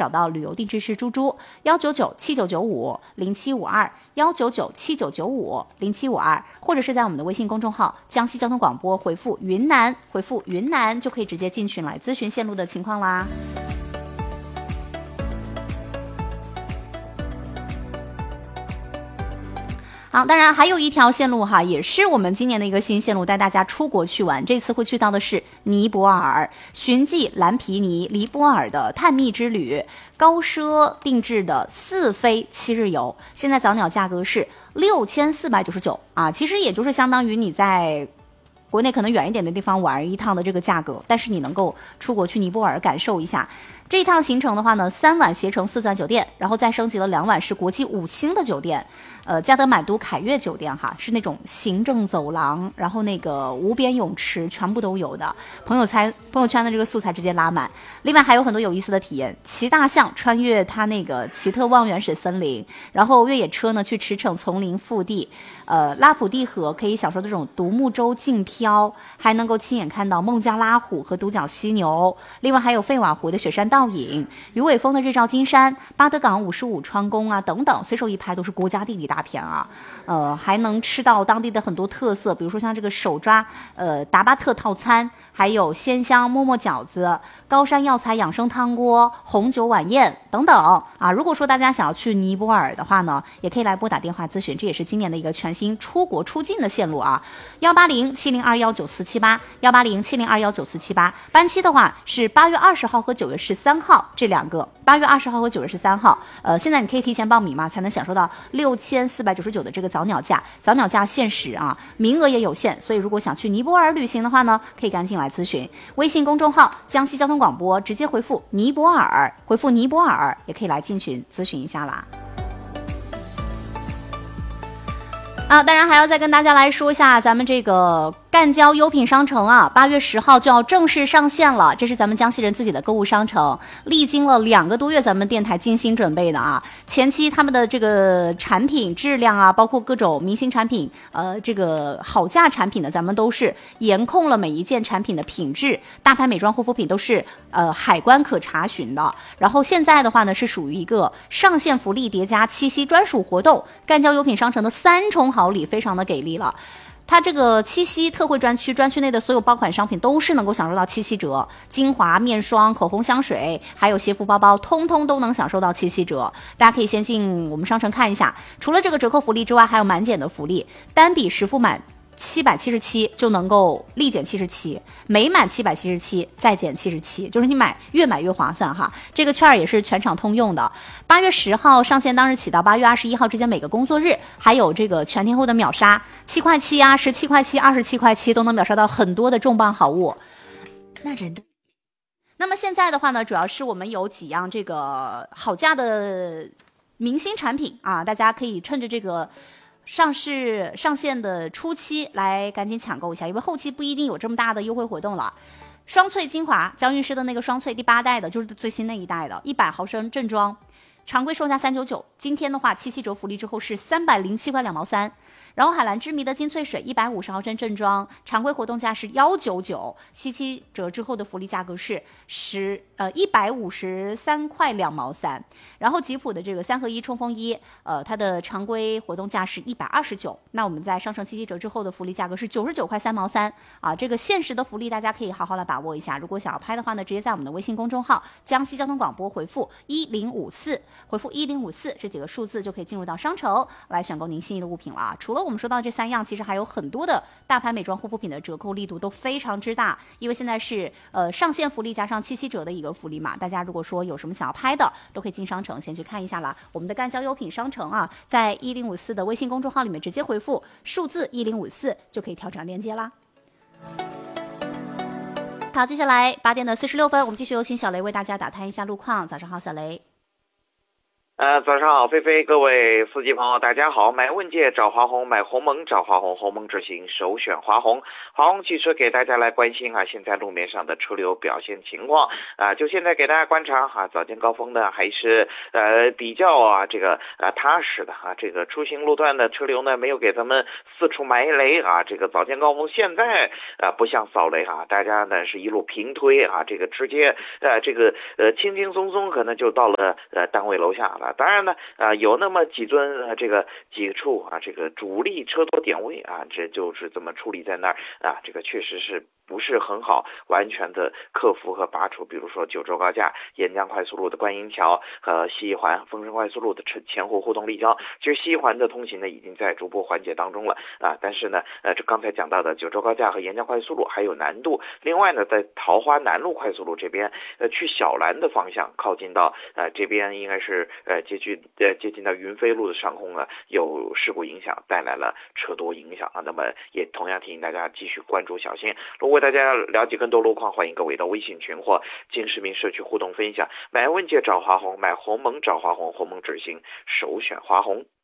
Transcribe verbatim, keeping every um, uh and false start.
找到旅游定制师猪猪，幺九九七九九五零七五二，幺九九七九九五零七五二，或者是在我们的微信公众号江西交通广播回复云南，回复云南就可以直接进群来咨询线路的情况啦。好，当然还有一条线路哈，也是我们今年的一个新线路，带大家出国去玩。这次会去到的是尼泊尔，寻迹蓝皮尼尼泊尔的探秘之旅，高奢定制的四飞七日游，现在早鸟价格是六千四百九十九啊，其实也就是相当于你在国内可能远一点的地方玩一趟的这个价格，但是你能够出国去尼泊尔感受一下。这一趟行程的话呢，三晚携程四钻酒店，然后再升级了两晚是国际五星的酒店，呃，加德满都凯悦酒店哈，是那种行政走廊，然后那个无边泳池全部都有的，朋友猜朋友圈的这个素材直接拉满。另外还有很多有意思的体验，骑大象穿越它那个奇特望原始森林，然后越野车呢去驰骋丛林腹地，呃，拉普蒂河可以享受这种独木舟竞漂，还能够亲眼看到孟加拉虎和独角犀牛。另外还有费瓦湖的雪山倒影，鱼尾峰的日照金山，巴德港五十五川宫啊等等，随手一拍都是国家地理大片啊。呃，还能吃到当地的很多特色，比如说像这个手抓呃达巴特套餐，还有鲜香馍馍饺子、高山药材养生汤锅、红酒晚宴等等啊。如果说大家想要去尼泊尔的话呢，也可以来拨打电话咨询，这也是今年的一个全新出国出境的线路啊。幺八零七零二幺九四七八，幺八零七零二幺九四七八，班期的话是八月二十号和九月十三号这两个，八月二十号和九月十三号。呃，现在你可以提前报名嘛，才能享受到六千四百九十九的这个早鸟价，早鸟价限时啊，名额也有限，所以如果想去尼泊尔旅行的话呢，可以赶紧来咨询。微信公众号江西交通广播，直接回复尼泊尔，回复尼泊尔也可以来进群咨询一下啦。啊，当然还要再跟大家来说一下咱们这个赣交优品商城啊，八月十号就要正式上线了。这是咱们江西人自己的购物商城，历经了两个多月，咱们电台精心准备的啊。前期他们的这个产品质量啊，包括各种明星产品，呃，这个好价产品呢，咱们都是严控了每一件产品的品质，大牌美妆护肤品都是呃海关可查询的。然后现在的话呢，是属于一个上线福利叠加七夕专属活动，赣交优品商城的三重好礼非常的给力了。它这个七夕特惠专区，专区内的所有爆款商品都是能够享受到七夕折，精华、面霜、口红、香水，还有鞋服、包包，通通都能享受到七夕折。大家可以先进我们商城看一下，除了这个折扣福利之外，还有满减的福利，单笔实付满七百七十七就能够立减七十七，每满七百七十七再减七十七，就是你买越买越划算哈。这个券也是全场通用的。八月十号上线当日起到八月二十一号之间每个工作日，还有这个全天候的秒杀，七块七啊、十七块七、二十七块七都能秒杀到很多的重磅好物。那真的。那么现在的话呢，主要是我们有几样这个好价的明星产品啊，大家可以趁着这个上市上线的初期来赶紧抢购一下，因为后期不一定有这么大的优惠活动了。双萃精华，娇韵诗的那个双萃第八代的，就是最新那一代的，一百毫升正装，常规售价三九九，今天的话七七折福利之后是三百零七块两毛三。然后海蓝之谜的金萃水一百五十毫升正装，常规活动价是一九九，七七折之后的福利价格是十呃一百五十三块两毛三。然后吉普的这个三合一冲锋衣，呃，它的常规活动价是一百二十九，那我们在上升七七折之后的福利价格是九十九块三毛三啊。这个限时的福利大家可以好好来把握一下。如果想要拍的话呢，直接在我们的微信公众号江西交通广播回复一零五四，回复一零五四这几个数字就可以进入到商城来选购您心仪的物品了啊。除了我们说到这三样，其实还有很多的大牌美妆护肤品的折扣力度都非常之大，因为现在是呃上线福利加上七七折的一个福利嘛。大家如果说有什么想要拍的，都可以进商城先去看一下啦。我们的赣交优品商城啊，在一零五四的微信公众号里面直接回复数字一零五四就可以跳转链接啦。好，接下来八点的四十六分，我们继续有请小雷为大家打探一下路况。早上好，小雷。 呃，早上好，菲菲，各位司机朋友，大家好。买问界找华虹，买鸿蒙找华虹，鸿蒙执行首选华虹。华虹汽车给大家来关心啊，现在路面上的车流表现情况啊，就现在给大家观察哈、啊，早间高峰呢还是呃比较啊这个啊踏实的啊，这个出行路段的车流呢没有给咱们四处埋雷啊，这个早间高峰现在啊不像扫雷哈、啊，大家呢是一路平推啊，这个直接呃这个呃轻轻松松可能就到了呃单位楼下了。当然呢，啊、呃，有那么几尊啊，这个几处啊，这个主力车多点位啊，这就是这么处理在那儿啊，这个确实是不是很好完全的克服和拔除。比如说九州高架、沿江快速路的观音桥和西环丰顺快速路的前后互动立交，其实西环的通行呢已经在逐步缓解当中了啊，但是呢，呃，这刚才讲到的九州高架和沿江快速路还有难度。另外呢，在桃花南路快速路这边，呃，去小兰的方向靠近到呃这边应该是呃。接近呃接近到云飞路的上空呢，有事故影响，带来了车多影响啊。那么也同样提醒大家继续关注小心。如果大家了解更多路况，欢迎各位到微信群或金市民社区互动分享。买问界找华虹，买鸿蒙找华虹，鸿蒙执行首选华虹。